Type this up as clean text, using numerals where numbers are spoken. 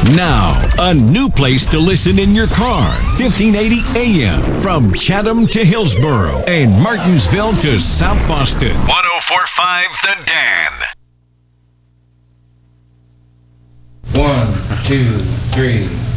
Now, a new place to listen in your car. 1580 AM from Chatham to Hillsboro and Martinsville to South Boston. 1045 The Dan. 1, 2, 3.